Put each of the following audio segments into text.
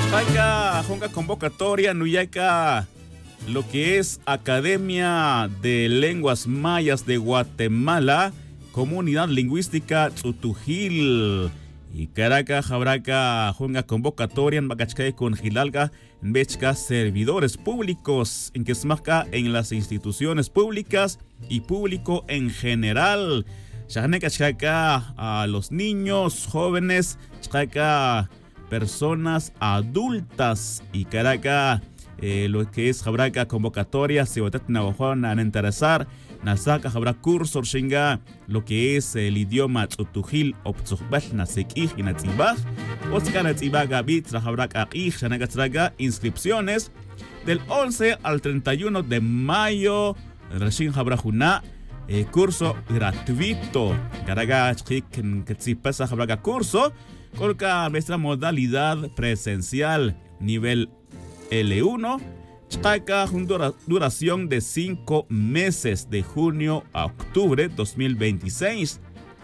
Acá, Jonga convocatoria, Nuyaka, lo que es Academia de Lenguas Mayas de Guatemala, Comunidad Lingüística Tzutujil. Y Caracas, Jabraca, Jonga convocatoria, en Bacachcay con Gilalga, en Bechca, servidores públicos, en Quesmaca, en las instituciones públicas y público en general. Shahaneca, Chaka, a los niños, jóvenes, Chaka, personas adultas. Y Caracas, lo que es Jabraca convocatoria, se va a interesar. Nasaka habrá curso shinga lo que es el idioma tzutujil o tzujbal nasekij y natzibaj. Oscar natzibaga bit habrá kakij shanagatraga inscripciones del 11 al 31 de mayo. Rashin habrá juna curso gratuito. Caraga chik katzipasa habrá curso con nuestra modalidad presencial nivel L1. Chaka, duración de 5 meses, de junio a octubre 2026.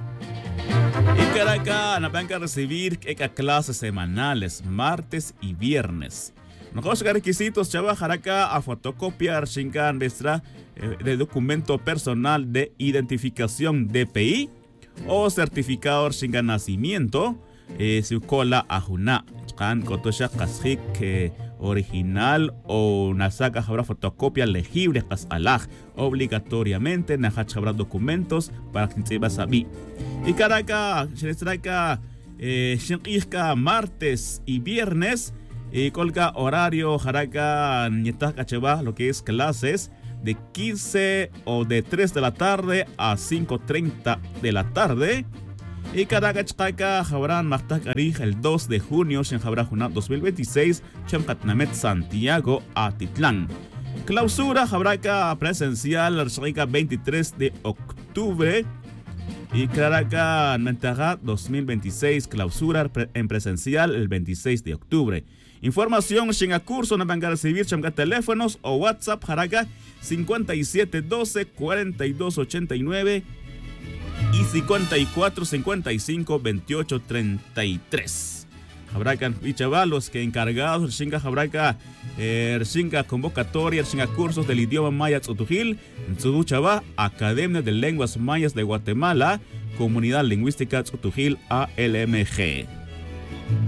Y Caracas, nos van a recibir clases semanales, martes y viernes. Nos requisitos, chava, Jaraca, a fotocopiar, Shinkan, nuestra de documento personal de identificación DPI o certificado Shinkan nacimiento, su cola a Juna, Chan, Kotosha, Kasik, original o nasaka habrá fotocopia legible alaj obligatoriamente naja habrá documentos para que se sabi. Y Caracas shinqijka martes y viernes y colga horario Jaraca nietaka cheva lo que es clases de 15 o de 3 de la tarde a 5:30 de la tarde. Y Caracas habrán Martacarij el 2 de junio, en Jabrajuna 2026, Chamcatnamet Santiago, Atitlán. Clausura Jabraca presencial, el 23 de octubre. Y Caracas Mentagat 2026, clausura en presencial el 26 de octubre. Información, Shinga curso, no van a recibir Chamcat teléfonos o WhatsApp Jaraca 5712 4289. Y 54 55 28 33. Habrá los que encargados, Shinga Habraca, Shinga convocatoria, Shinga cursos del idioma maya tzutujil, Tzuduchaba, Academia de Lenguas Mayas de Guatemala, Comunidad Lingüística Tzutujil ALMG.